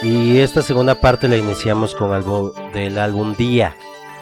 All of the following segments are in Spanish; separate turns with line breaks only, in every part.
Y esta segunda parte la iniciamos con algo del álbum Día.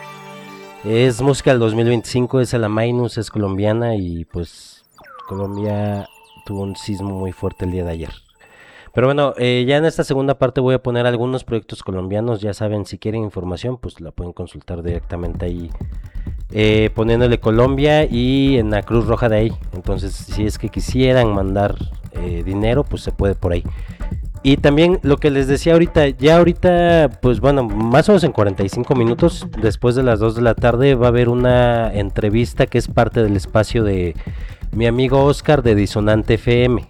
Es música del 2025, es la Mainus, es colombiana y pues Colombia tuvo un sismo muy fuerte el día de ayer. Pero bueno, ya en esta segunda parte voy a poner algunos proyectos colombianos. Ya saben, si quieren información, pues la pueden consultar directamente ahí, poniéndole Colombia y en la Cruz Roja de ahí. Entonces, si es que quisieran mandar dinero, pues se puede por ahí. Y también lo que les decía ahorita, ya ahorita, pues bueno, más o menos en 45 minutos, después de las 2 de la tarde, va a haber una entrevista que es parte del espacio de mi amigo Oscar de Disonante FM.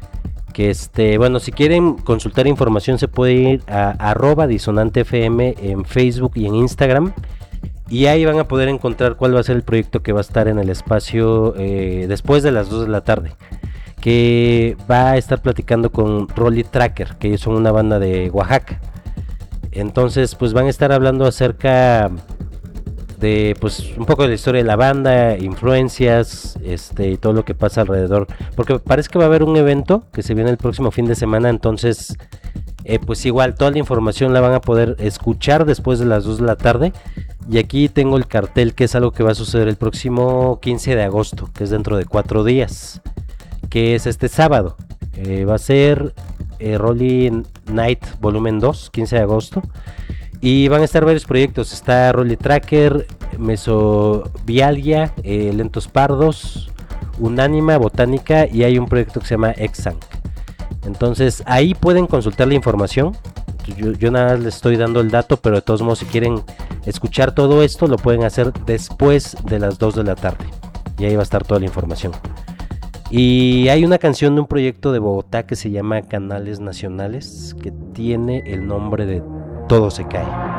Que bueno, si quieren consultar información se puede ir a @disonantefm en Facebook y en Instagram. Y ahí van a poder encontrar cuál va a ser el proyecto que va a estar en el espacio después de las 2 de la tarde. Que va a estar platicando con Rolly Tracker, que ellos son una banda de Oaxaca. Entonces, pues van a estar hablando acerca de pues un poco de la historia de la banda, influencias, y todo lo que pasa alrededor, porque parece que va a haber un evento que se viene el próximo fin de semana. Entonces pues igual toda la información la van a poder escuchar después de las 2 de la tarde. Y aquí tengo el cartel, que es algo que va a suceder el próximo 15 de agosto, que es dentro de 4 días, que es este sábado. Va a ser Rolly Night Volumen 2, 15 de agosto. Y van a estar varios proyectos. Está Rolly Tracker, Mesovialgia, Lentos Pardos, Unánima, Botánica, y hay un proyecto que se llama Exanc. Entonces ahí pueden consultar la información. Yo nada más les estoy dando el dato, pero de todos modos, si quieren escuchar todo esto, lo pueden hacer después de las 2 de la tarde. Y ahí va a estar toda la información. Y hay una canción de un proyecto de Bogotá que se llama Canales Nacionales, que tiene el nombre de Todo se cae.